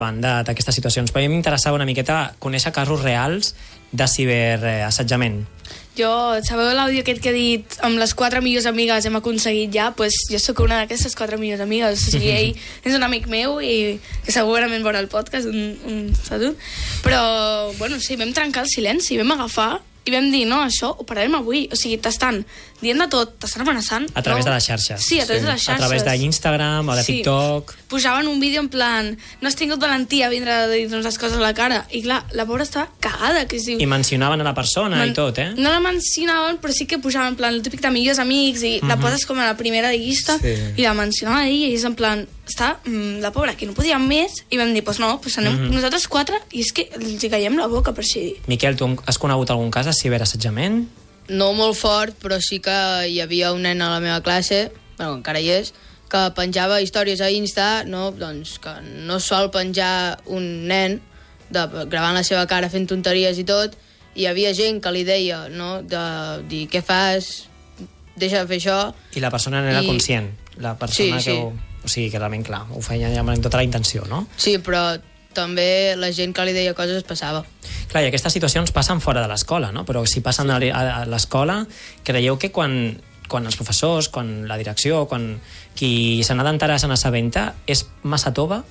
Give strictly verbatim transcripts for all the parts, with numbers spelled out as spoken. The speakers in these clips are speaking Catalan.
banda d'aquestes situacions, però a mi m'interessava una miqueta conèixer casos reals de ciberassetjament. Jo, sabeu l'àudio aquest que he dit amb les quatre millors amigues hem aconseguit ja? Doncs pues jo sóc una d'aquestes quatre millors amigues. O sigui, ell és un amic meu i que segurament veurà el podcast, un, un salut. Però, bueno, sí, vam trencar el silenci, vam agafar i vam dir, no, això ho pararem avui. O sigui, t'estan dient de tot, t'estan amenaçant. A través no? de les xarxes. Sí, a través sí. de les xarxes. A través d'Instagram o de sí. TikTok. Pujaven un vídeo en plan, no has tingut valentia a vindre a dir-nos les coses a la cara. I clar, la pobra estava cagada. Que es diu... I mencionaven a la persona Man... i tot, eh? No la mencionaven, però sí que pujaven en plan el típic de millors amics i uh -huh. la poses com a la primera llista sí. i la mencionava ella i és en plan, està mm, la pobra, que no podia més, i vam dir, doncs pues no, pues anem uh -huh. nosaltres quatre i és que els hi caiem la boca, per així dir. Miquel, tu has conegut algun cas de ciberassetjament? No molt fort, però sí que hi havia un nen a la meva classe, bueno, encara hi és, que penjava històries a Insta, no, doncs, que no sol penjar un nen de, gravant la seva cara fent tonteries i tot, i hi havia gent que li deia, no, de dir, què fas, deixa de fer això. I la persona n'era I... conscient, la persona sí, que... Sí. Ho... O sigui, que realment, clar, ho feia ja amb tota la intenció, no? Sí, però també la gent que li deia coses es passava. Clar, i aquestes situacions passen fora de l'escola, no? Però si passen sí. a l'escola, creieu que quan, quan els professors, quan la direcció, quan qui se n'ha d'enterar se n'assabenta, és massa tova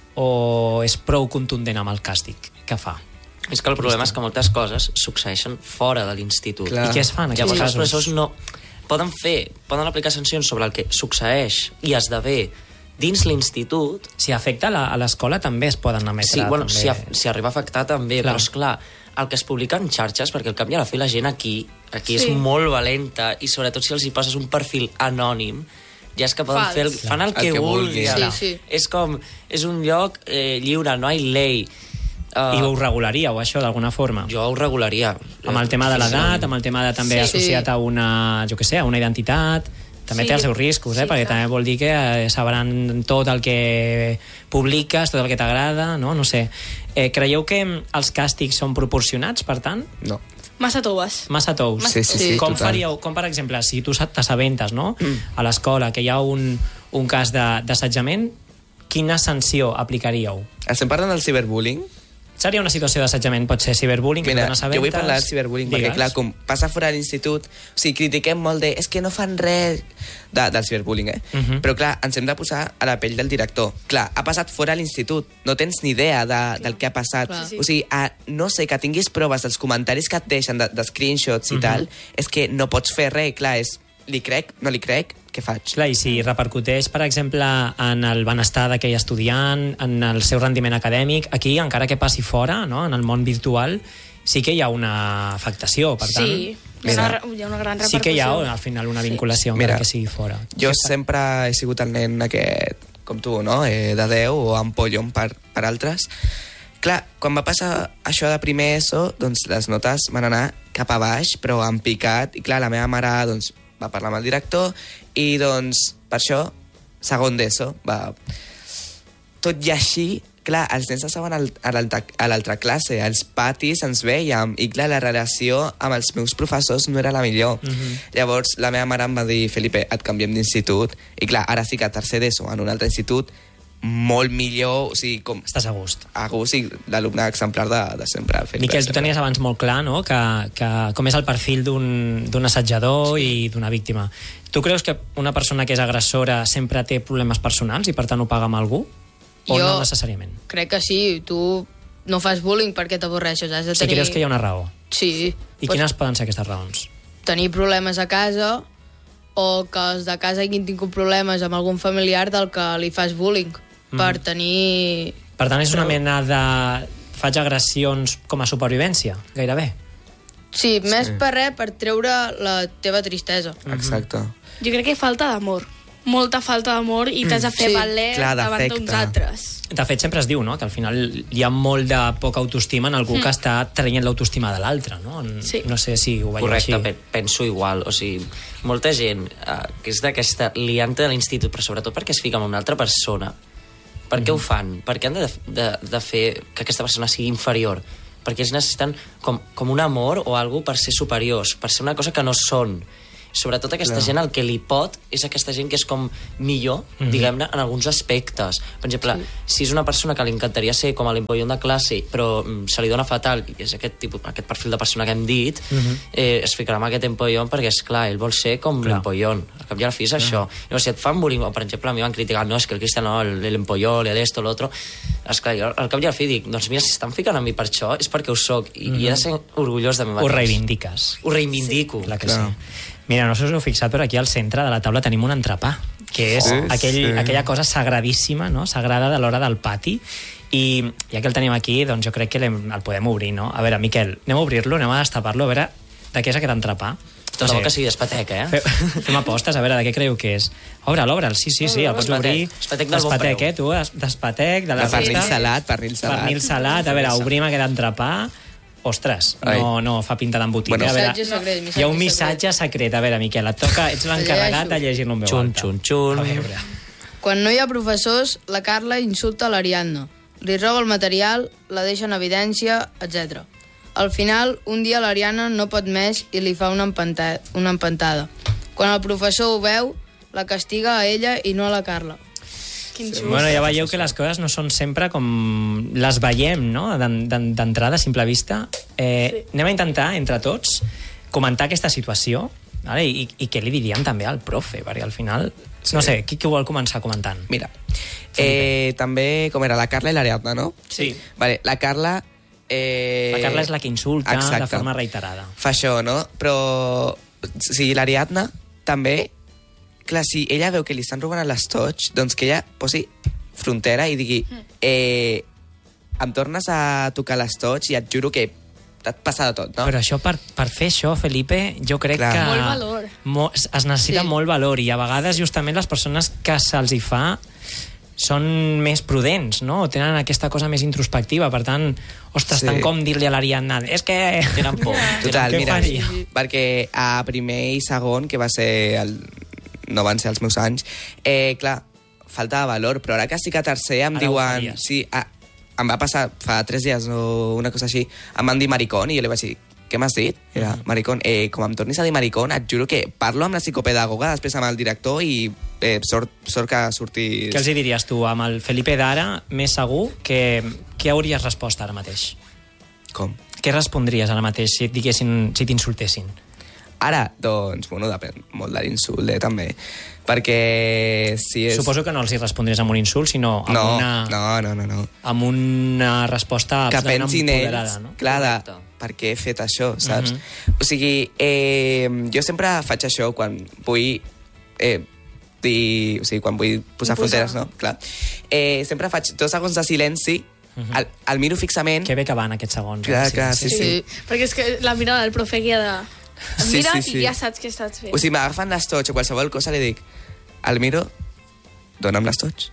o és prou contundent amb el càstig que fa? És que el problema és que moltes coses succeeixen fora de l'institut. I què es fan? Llavors els professors no... Poden fer, poden aplicar sancions sobre el que succeeix i esdevé dins l'institut... Si afecta a l'escola també es poden emetre. Sí, bueno, també... si, a, si arriba a afectar també, clar. Però esclar, el que es publica en xarxes, perquè al cap i a la fi la gent aquí, aquí sí. és molt valenta, i sobretot si els hi poses un perfil anònim, ja és que poden Fals. fer el, fan el, el que, que vulguin. Sí, sí. És com, és un lloc eh, lliure, no hi ha llei. Uh, I ho regularíeu, això, d'alguna forma? Jo ho regularia. Amb el tema de l'edat, amb el tema de també sí, associat sí. a una, jo què sé, a una identitat... També sí. té els seus riscos, eh? Sí, perquè clar. També vol dir que eh, sabran tot el que publiques, tot el que t'agrada, no? No sé. Eh, creieu que els càstigs són proporcionats, per tant? No. Massa toves. Massa tous. Sí, sí, sí, com total. faríeu, com per exemple, si tu t'assabentes, no?, mm. a l'escola que hi ha un, un cas d'assetjament, quina sanció aplicaríeu? Estem parlant del ciberbullying? Seria una situació d'assetjament, pot ser ciberbullying, Mira, que jo vull parlar del ciberbullying, Digues. perquè clar, com passa fora de l'institut, o sigui, critiquem molt de, és que no fan res de, del ciberbullying, eh? Uh -huh. Però clar, ens hem de posar a la pell del director. Clar, ha passat fora de l'institut, no tens ni idea de, del que ha passat. Clar. O sigui, a, no sé, que tinguis proves dels comentaris que et deixen, de, de screenshots i uh -huh. tal, és que no pots fer res, clar, és, li crec, no li crec, què faig? Clar, i si repercuteix, per exemple, en el benestar d'aquell estudiant, en el seu rendiment acadèmic, aquí, encara que passi fora, no?, en el món virtual, sí que hi ha una afectació, per tant... Sí, hi ha, una, hi ha una gran repercussió. Sí que hi ha, al final, una vinculació, sí. Mira, que sigui fora. Jo sempre he sigut el nen aquest, com tu, no?, eh, de Déu o ampollon per, per altres. Clar, quan va passar això de primer ESO, doncs les notes van anar cap a baix, però en picat, i clar, la meva mare, doncs, va parlar amb el director i, doncs, per això, segon d'ESO, va... Tot i així, clar, els nens estaven a l'altra classe, als patis ens vèiem, i clar, la relació amb els meus professors no era la millor. Uh-huh. Llavors, la meva mare em va dir, Felipe, et canviem d'institut, i clar, ara sí que a tercer d'ESO, en un altre institut, molt millor, o sigui, com... Estàs a gust. A gust, i l'alumne exemplar de, de sempre. Felipe, Miquel, tu sempre. tenies abans molt clar, no?, que, que com és el perfil d'un assetjador sí. i d'una víctima. Tu creus que una persona que és agressora sempre té problemes personals i per tant ho paga amb algú? O jo no necessàriament? Crec que sí, tu no fas bullying perquè t'avorreixes, has de tenir... Si creus que hi ha una raó? Sí. I pues, quines poden ser aquestes raons? Tenir problemes a casa o que els de casa hagin tingut problemes amb algun familiar del que li fas bullying. Mm. Per tenir... Per tant, és una mena de... Faig agressions com a supervivència, gairebé. Sí, més sí. per res, per treure la teva tristesa. Exacte. Jo crec que falta d'amor. Molta falta d'amor i t'has de fer sí. valer Clar, davant d'uns altres. De fet, sempre es diu, no?, que al final hi ha molt de poca autoestima en algú mm. que està traient l'autoestima de l'altre, no? Sí. No sé si ho veieu Correcte, així. Correcte, penso igual. O sigui, molta gent eh, que és d'aquesta lianta de l'institut, però sobretot perquè es fica amb una altra persona. Per què mm. ho fan? Per què han de, de, de fer que aquesta persona sigui inferior? Perquè ells necessiten com, com un amor o algo per ser superiors, per ser una cosa que no són. Sobretot aquesta Clar. gent el que li pot és aquesta gent que és com millor, Mhm. diguem-ne, en alguns aspectes. Per exemple, si és una persona que li encantaria ser com a l'empollon de classe, però mm, se li dona fatal, i és aquest, tipus, aquest perfil de persona que hem dit, eh, es ficarà amb aquest empollon perquè, és clar, ell vol ser com Clar. l'empollon. Al cap i a la fi és això. Llavors, si et fan bullying, o per exemple, a mi van criticar, no, és que el Cristian no, el- l'empolló, l'esto, l'altro... Esclar, jo al cap i a la fi dic, doncs mira, si estan ficant a mi per això, és perquè ho soc, i, i he de ser orgullós de mi mateix. Ho reivindiques. Ho reivindico. Clar que Clar. sí. Mira, no sé si us heu fixat, però aquí al centre de la taula tenim un entrepà, que és Sí, aquell, sí. aquella cosa sagradíssima, no? Sagrada de l'hora del pati. I ja que el tenim aquí, doncs jo crec que l'hem- el podem obrir, no? A veure, Miquel, anem a obrir-lo, anem a destapar-lo, a veure de què és aquest entrepà. Tot de bo que sigui d'espatec, eh? Fe, fem apostes, a veure, de què creieu que és? Obre'l, obre'l, sí, sí, sí, el pots Espatec. obrir. Espatec del bon Espatec, preu. eh, tu, es- d'espatec, de la De pernil resta. salat, pernil salat. Pernil salat, a veure, obrim aquest entrepà. Ostres, no, no fa pinta d'embotit. Bueno, eh? A veure, Missatge secret, missatge hi ha un missatge secret. A veure, Miquel, et toca, ets l'encarregat de llegir-lo en veu Xun, alta. xun, xun. A veure. Quan no hi ha professors, la Carla insulta l'Ariadna. Li roba el material, la deixa en evidència, etcètera. Al final, un dia l'Ariadna no pot més i li fa una, empanta una empantada. Quan el professor ho veu, la castiga a ella i no a la Carla. Quin xust. Bueno, ja veieu que les coses no són sempre com les veiem, no?, d'en- d'en- d'entrada, a simple vista. Eh, Anem a intentar, entre tots, comentar aquesta situació, vale? I, i què li diríem també al profe, perquè al final... No sé, qui, qui ho vol començar comentant? Mira, eh, també, com era, la Carla i l'Ariadna, no? Sí. Vale, la Carla... Eh, La Carla és la que insulta exacte. de forma reiterada. Fa això, no? Però, o sigui, l'Ariadna també, clar, si ella veu que li estan robant l'estoig, doncs que ella posi frontera i digui eh, em tornes a tocar l'estoig i et juro que et passa de tot, no? Però això, per, per fer això, Felipe, jo crec Clar. que... Molt valor. Mo, es necessita Sí. molt valor, i a vegades justament les persones que se'ls hi fa són més prudents, no? O tenen aquesta cosa més introspectiva, per tant, ostres, Sí. tant com dir-li a l'Ariadna, és que... Tenen por. Total, Què mira, faria? perquè a primer i segon, que va ser el, no van ser els meus anys, eh, clar, falta de valor, però ara que estic a tercer em Ara ho diuen... faries. Sí, a, em va passar fa tres dies o una cosa així, em van dir maricón i jo li vaig dir, què m'has dit? Era, maricón. Eh, com em tornis a dir maricón, et juro que parlo amb la psicopedagoga, després amb el director i eh, sort, sort que surtis... Què els hi diries tu? Amb el Felipe d'ara, més segur, que què hauries respost ara mateix? Com? Què respondries ara mateix si et diguessin, si t'insultessin? Ara, doncs, bueno, depèn molt de l'insult, eh, també. Perquè si és... Suposo que no els hi respondries amb un insult, sinó amb, No, una, no, no, no, no. amb una resposta Que absolutament pensin empoderada, ells, no? clar, de Correcte. per què he fet això, saps? Mhm. O sigui, eh, jo sempre faig això quan vull eh, dir... O sigui, quan vull posar Imposar. fronteres, no? Clar. Eh, sempre faig dos segons de silenci, el, el miro fixament... Que bé que van aquests segons. Clar, eh? clar, sí, sí. Perquè és que la mirada del profe guia de... Em Sí, mira sí, sí. i ja saps què estàs fent. O sigui, m'agafen l'estoig o qualsevol cosa, li dic, el miro, dona'm l'estoig,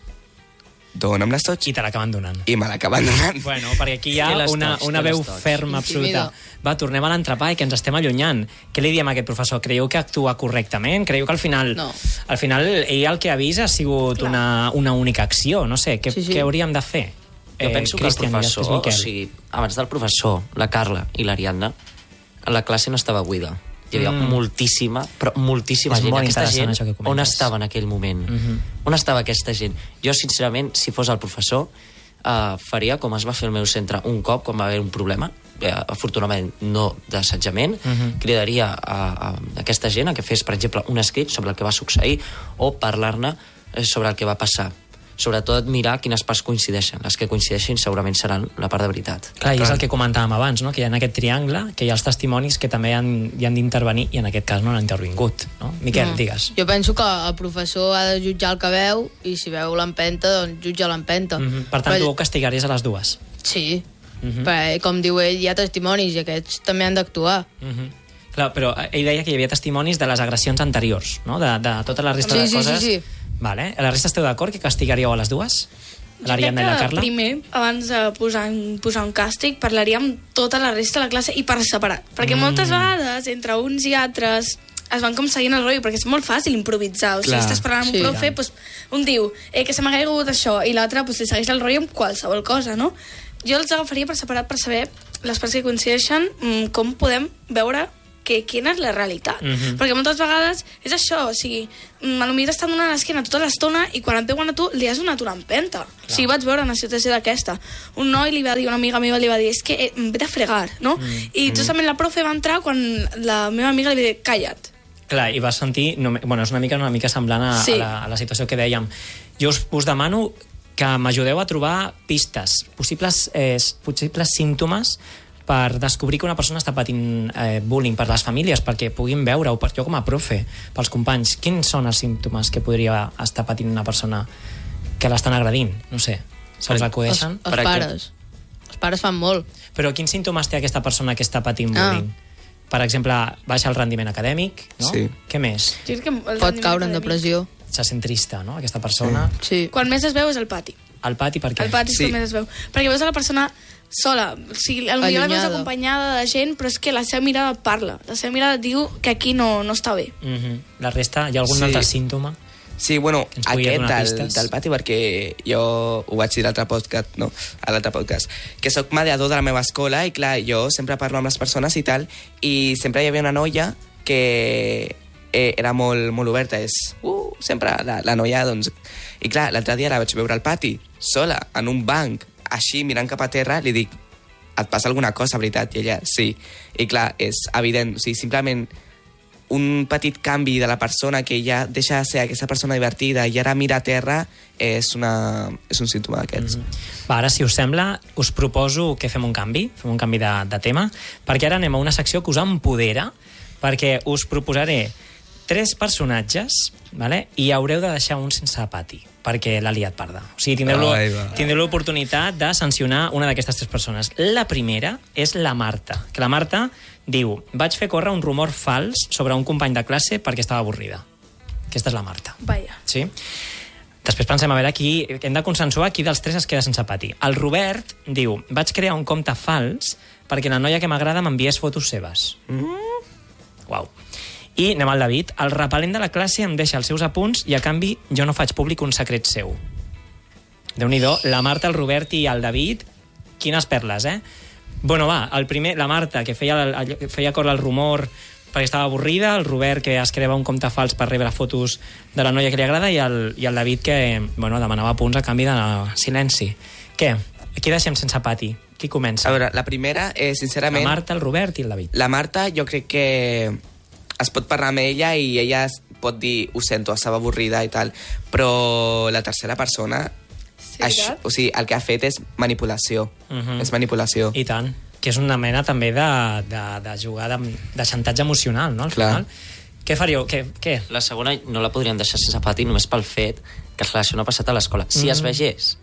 dona'm l'estoig, I te l'acaben donant. i me l'acaben donant. Bueno, perquè aquí hi ha Té l'estoig, una, una té veu l'estoig. ferma, absoluta. Intimida. Va, tornem a l'entrepà i que ens estem allunyant. Què li diem a aquest professor? Creieu que actua correctament? Creieu que al final, No. al final ell el que avisa ha sigut una, una única acció? No sé, què, Sí, sí. què hauríem de fer? Jo penso que el Cristian i professor, després o Miquel. sigui, abans del professor, la Carla i l'Ariadna, la classe no estava buida. Hi havia Mm. moltíssima, però moltíssima És gent. molt Aquesta interessant gent, això que comentes. on estava en aquell moment? Mhm. On estava aquesta gent? Jo, sincerament, si fos el professor, eh, faria com es va fer al meu centre un cop, quan va haver un problema, eh, afortunadament no d'assetjament, Mhm. cridaria a, a aquesta gent a que fes, per exemple, un escrit sobre el que va succeir o parlar-ne eh, sobre el que va passar. Sobretot mirar quines parts coincideixen. Les que coincideixin segurament seran la part de veritat. Clar, i és el que comentàvem abans, no? Que hi ha aquest triangle, que hi ha els testimonis que també han, hi han d'intervenir, i en aquest cas no han intervingut. No? Miquel, No. digues. Jo penso que el professor ha de jutjar el que veu i si veu l'empenta, doncs jutja l'empenta. Mhm. Per tant, Però- tu ho castigaries a les dues. Sí, Mhm. perquè, com diu ell, hi ha testimonis i aquests també han d'actuar. Mhm. Clar, però ell deia que hi havia testimonis de les agressions anteriors, no? De, de tota la resta Sí, de sí, coses. sí, sí. Vale. A la resta esteu d'acord que castigaríeu a les dues? L'Ariadna i la Carla? primer, abans de posar, un- posar un càstig, parlaríem amb tota la resta de la classe i per separat. Perquè Mm. moltes vegades, entre uns i altres, es van com seguint el rotllo, perquè és molt fàcil improvisar. O sigui, Clar. estàs parlant amb Sí. un profe, doncs, un diu eh, que se m'ha caigut això, i l'altre doncs, li segueix el rotllo amb qualsevol cosa, no? Jo els agafaria per separat per saber les parts que coincideixen, mm, com podem veure que quina és la realitat. Mhm. Perquè moltes vegades és això, o sigui, mm, potser t'estan donant l'esquena tota l'estona i quan et veuen a tu li has donat una empenta. O sigui, vaig veure una situació d'aquesta. Un noi li va dir, una amiga meva li va dir, és que eh, em ve a fregar, no? Mm. I justament la profe va entrar quan la meva amiga li va dir, calla't. Clar, i vas sentir... No, bueno, és una mica, una mica semblant a, Sí. a, la, a la situació que dèiem. Jo us, us demano que m'ajudeu a trobar pistes, possibles, eh, possibles símptomes per descobrir que una persona està patint eh, bullying per les famílies, perquè puguin veure-ho, per jo com a profe, pels companys, quins són els símptomes que podria estar patint una persona que l'estan agredint? No sé, se'ls Els, acudeixen? els pares. Els pares fan molt. Però quins símptomes té aquesta persona que està patint Ah. bullying? Per exemple, baixa el rendiment acadèmic, no? Sí. Què més? Jo crec que el Pot rendiment caure en acadèmic- depressió. Se sent trista, no?, aquesta persona. Sí. Quan més es veu és al pati. Al pati, per què? Al pati és Sí. quan més es veu. Perquè veus a la persona sola. O sigui, potser la veus Allunyada. acompanyada de gent, però és que la seva mirada parla. La seva mirada diu que aquí no, no està bé. Mhm. La resta, hi ha algun Sí. altre símptoma? Sí, bueno, Que ens pugui aquest donar del, pistes. del pati, perquè jo ho vaig dir a l'altre podcast, no? A l'altre podcast, que sóc mediador de la meva escola i, clar, jo sempre parlo amb les persones i tal, i sempre hi havia una noia que eh, era molt, molt oberta, és uh, sempre la, la noia, doncs... I, clar, l'altre dia la vaig veure al pati, sola, en un banc, així, mirant cap a terra, li dic, et passa alguna cosa, veritat? I ella, sí. I, clar, és evident, o sigui, simplement un petit canvi de la persona que ja deixa de ser aquesta persona divertida i ara mira a terra és, una, és un símptoma d'aquests. Mm -hmm. Va, ara, si us sembla, us proposo que fem un canvi, fem un canvi de, de tema, perquè ara anem a una secció que us empodera, perquè us proposaré tres personatges, vale? I haureu de deixar un sense pati, perquè l'ha liat parda. O sigui, tindreu Ai, va. tindreu l'oportunitat de sancionar una d'aquestes tres persones. La primera és la Marta, que la Marta diu, vaig fer córrer un rumor fals sobre un company de classe perquè estava avorrida. Aquesta és la Marta. Vaja. Sí? Després pensem a veure qui... Hem de consensuar qui dels tres es queda sense pati. El Robert diu, vaig crear un compte fals perquè la noia que m'agrada m'enviés fotos seves. Mm. Uau. I anem al David. El repel·lent de la classe em deixa els seus apunts i a canvi jo no faig públic un secret seu. Déu-n'hi-do, la Marta, el Robert i el David, quines perles, eh? Bueno, va, el primer, la Marta, que feia, el, feia córrer el rumor perquè estava avorrida, el Robert, que es creava un compte fals per rebre fotos de la noia que li agrada, i el, i el David, que bueno, demanava punts a canvi de silenci. Què? Aquí deixem sense pati. Qui comença? A veure, la primera, eh, sincerament... La Marta, el Robert i el David. La Marta, jo crec que es pot parlar amb ella i ella es pot dir, ho sento, estava avorrida i tal, però la tercera persona, Sí, això, o sigui, el que ha fet és manipulació. Mhm. És manipulació. I tant. Que és una mena també de, de, de jugar de, de xantatge emocional, no? Al Clar. final. Què faríeu? Què? Què? La segona no la podríem deixar sense pati només pel fet que clar, això no ha passat a l'escola. Si Mhm. es vegés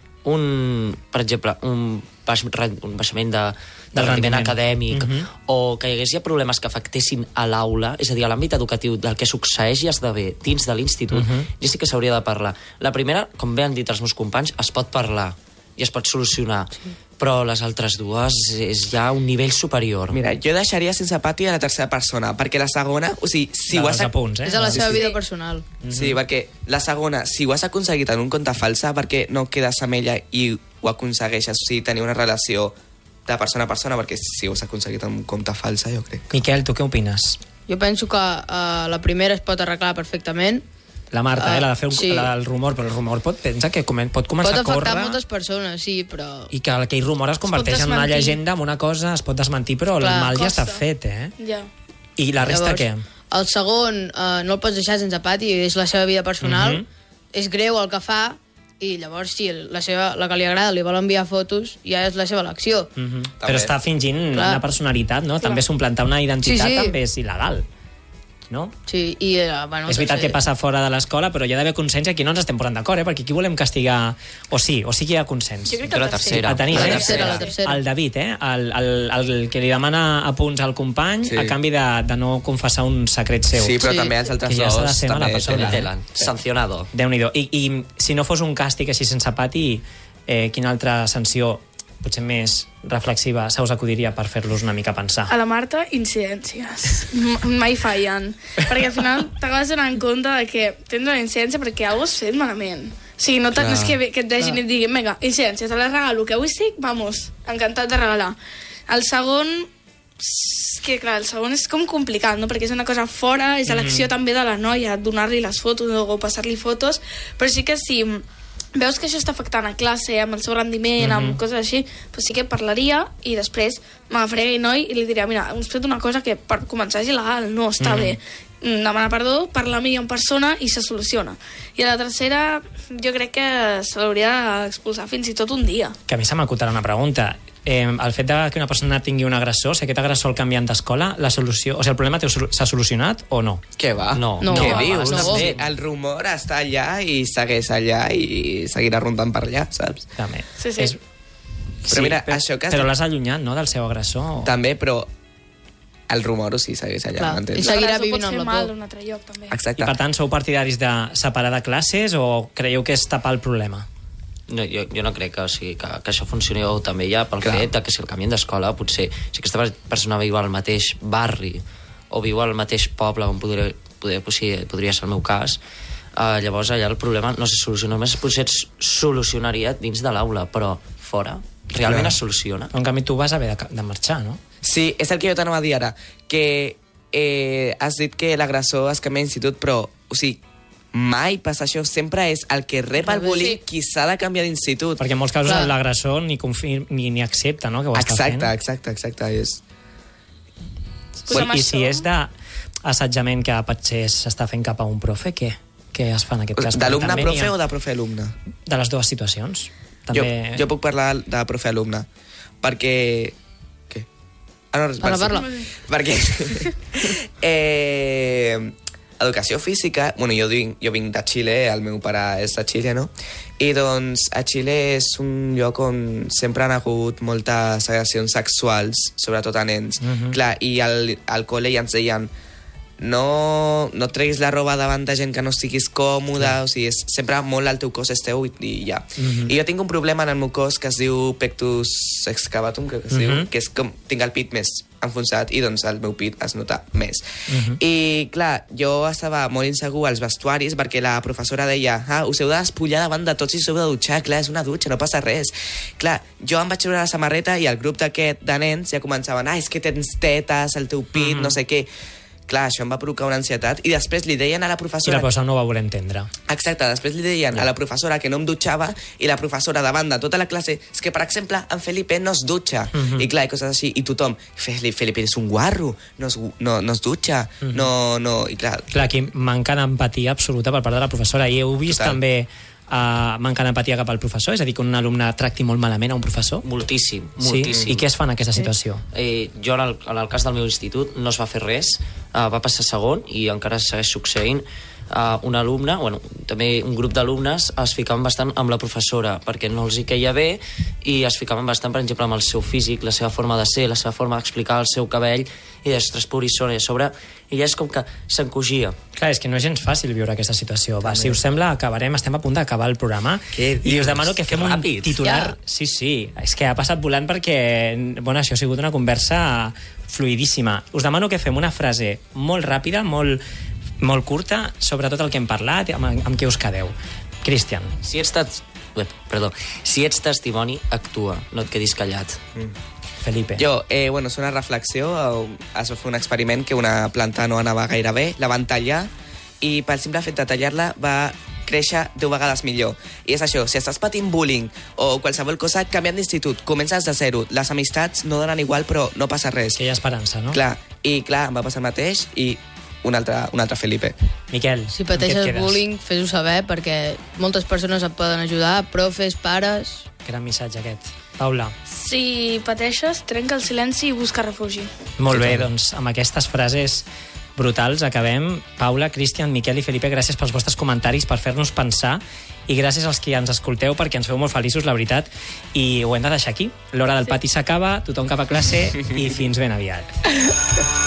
un, per exemple, un, baix, un baixament de, del Del rendiment rendiment. acadèmic, Mhm. o que hi hagués ja problemes que afectessin a l'aula, és a dir, a l'àmbit educatiu del que succeeix i esdevé dins de l'institut, Mhm. ja sí que s'hauria de parlar. La primera, com bé han dit els meus companys, es pot parlar i es pot solucionar, sí. però les altres dues és ja un nivell superior. Mira, jo deixaria sense pati a la tercera persona, perquè la segona, o sigui, si de ho has... dels apunts, eh? És a la Sí, seva sí. vida personal. Sí, perquè la segona, si ho has aconseguit en un compte falsa, perquè no quedes amb ella i ho aconsegueixes, o sigui, tenir una relació de persona a persona, perquè si ho has aconseguit en un compte falsa, jo crec. Miquel, tu què opines? Jo penso que uh, la primera es pot arreglar perfectament. La Marta, Ah, eh, la de fer un, sí. la del rumor, però el rumor pot, pensa que comen, pot començar Pot a afectar córrer moltes persones, sí, però... i que aquell rumor es converteix en una desmentir. llegenda, en una cosa, es pot desmentir, però Clar, el mal ja costa. està fet, eh? Ja. I la resta què? El segon uh, no el pots deixar sense pati, és la seva vida personal, Mhm. és greu el que fa, i llavors si la, seva, la que li agrada li vol enviar fotos, ja és la seva elecció. Mm -hmm. Però està fingint Clar. una personalitat, no? També suplantar una identitat Sí, sí. també és il·legal, no? Sí, i, uh, bueno, És veritat tercer- que passa fora de l'escola, però hi ha d'haver consens i aquí no ens estem posant d'acord, eh? Perquè aquí volem castigar... O sí, o sí que hi ha consens. Jo crec que Jo la el tercer. tercera. A tenir, La eh? tercera, la tercera. El David, eh? El, el, el que li demana apunts al company Sí. a canvi de, de no confessar un secret seu. Sí, però Sí. també els altres Que ja s'ha de dos ser mala també persona, tenen. eh? Telen, sancionado. Déu-n'hi-do. I, I si no fos un càstig així sense pati, eh, quina altra sanció, potser més reflexiva, se us acudiria per fer-los una mica pensar? A la Marta, incidències. M- Mai fallen. Perquè al final t'acabes donant compte de que tens una incidència perquè alguna cosa has fet malament. O sigui, no, Clar. no és que, que et deixin i et diguin, vinga, incidència, te la regalo, que avui estic, vamos, encantat de regalar. El segon, és que, clar, el segon és com complicat, no? Perquè és una cosa fora, és elecció mm. també de la noia, donar-li les fotos o passar-li fotos, però sí que si veus que això està afectant a classe, amb el seu rendiment, mm-hmm. amb coses així, doncs sí que parlaria i després m'agafaria aquell noi i li diria, mira, hem fet una cosa que per començar és il·legal, no està mm-hmm. bé. Demanar perdó, parlar amb ella en persona i se soluciona. I a la tercera, jo crec que se l'hauria d'expulsar fins i tot un dia. Que a mi se m'acutarà una pregunta. Eh, el fet de que una persona tingui un agressor, si aquest agressor el canviant d'escola, la solució, o sigui, el problema s'ha solucionat o no? Què va? No. No. Què No, dius? no. Sí, el rumor està allà i segueix allà i seguirà rondant per allà, saps? També. Sí, sí. És... Però mira, això que has Però dit- l'has allunyat, no?, del seu agressor. També, però el rumor o sí segueix allà, Clar, m'entens? i seguirà L'agressor vivint pot amb fer la mal por. a un altre lloc, també. Exacte. I per tant, sou partidaris de separar de classes o creieu que és tapar el problema? No, jo, jo no crec que, o sigui, que, que això funcioni, o també ja pel Clar. fet de que si el canvien d'escola, potser si aquesta persona viu al mateix barri o viu al mateix poble on podria, podria, podria, podria ser el meu cas, eh, llavors allà el problema no se soluciona, només potser es solucionaria dins de l'aula, però fora realment Clar. es soluciona. En canvi, tu vas haver de, de marxar, no? Sí, és el que jo t'anava a dir ara, que eh, has dit que l'agressor es canvia d'institut, però, o sigui, mai passa això, sempre és el que rep el bullying Sí. qui s'ha de canviar d'institut. Perquè en molts casos Clar. l'agressor ni, confir, ni, ni accepta, no?, que ho està Exacte, fent. exacte, exacte, és... Pues amb I això- si és d'assetjament que potser s'està fent cap a un profe, què? Què es fa en aquest cas? D'alumne Perquè també n'hi profe ha- o de profe-alumne? De les dues situacions. Jo, També... jo puc parlar de profe-alumne, perquè... Què? Ah, no, res, Parla, sí. parla. Perquè... eh, educació física... Bueno, jo, vinc, jo vinc de Xile, el meu pare és de Xile, no? I doncs a Xile és un lloc on sempre han hagut moltes agressions sexuals, sobretot a nens. Mhm. Clar, i al, al col·le ja ens deien no, no treguis la roba davant de gent que no estiguis còmode, o sigui, és, sempre molt el teu cos és teu i, i ja. Mhm. I jo tinc un problema en el meu cos que es diu pectus excavatum, crec que es Mhm. diu, que és com tinc el pit més enfonsat i doncs el meu pit es nota més. Mhm. I clar, jo estava molt insegur als vestuaris perquè la professora deia ah, us heu de despullar davant de tots i us heu de dutxar, clar, és una dutxa, no passa res. Clar, jo em vaig treure la samarreta i el grup d'aquest de nens ja començaven ah, és que tens tetes, el teu pit, Mhm. no sé què. Clar, això em va provocar una ansietat i després li deien a la I professora... la professora no ho va voler entendre. Exacte, després li deien a la professora que no em dutxava i la professora davant de tota la classe és que, per exemple, en Felipe no es dutxa. Mhm. I clar, i coses així. I tothom, Felipe, Felipe és un guarro, no es, no, no es dutxa, Mhm. no, no... I clar, Clar, aquí manca d'empatia absoluta per part de la professora. I heu vist Total. també uh, manca d'empatia cap al professor? És a dir, que un alumne tracti molt malament a un professor? Moltíssim, Sí? moltíssim. I què es fa en aquesta situació? Eh, jo, en el, en el cas del meu institut, no es va fer res, uh, va passar segon i encara segueix succeint. Uh, un alumne, bueno, també un grup d'alumnes es ficaven bastant amb la professora perquè no els hi queia bé i es ficaven bastant, per exemple, amb el seu físic, la seva forma de ser, la seva forma d'explicar el seu cabell i d'estres pobríssona, i a sobre ella és com que s'encogia. Clar, és que no és gens fàcil viure aquesta situació. Va, si us sembla, acabarem, estem a punt d'acabar el programa. Què I us dius? demano que fem Que un ràpid. titular... Ja. Sí, sí, és que ha passat volant perquè bueno, això ha sigut una conversa fluidíssima. Us demano que fem una frase molt ràpida, molt, molt curta, sobre tot el que hem parlat, amb, amb què us quedeu. Cristian. Si ets, tes... Bé, perdó. Si ets testimoni, actua, no et quedis callat. Felipe. jo, eh, bueno, és una reflexió, eh, es va fer un experiment que una planta no anava gaire bé, la van tallar i pel simple fet de tallar-la va créixer deu vegades millor. I és això, si estàs patint bullying o qualsevol cosa, canviant d'institut, comences de zero. Les amistats no donen igual, però no passa res. Que hi ha esperança, no? Clar, i clar, em va passar el mateix i un altre, un altre Felipe. Miquel, Si amb què et pateixes quedes? bullying, fes-ho saber, perquè moltes persones et poden ajudar, profes, pares... Gran missatge aquest. Paula. Si pateixes, trenca el silenci i busca refugi. Molt bé, doncs amb aquestes frases brutals acabem. Paula, Cristian, Miquel i Felipe, gràcies pels vostres comentaris, per fer-nos pensar, i gràcies als que ens escolteu perquè ens feu molt feliços, la veritat, i ho hem de deixar aquí. L'hora del pati s'acaba, tothom cap a classe i fins ben aviat.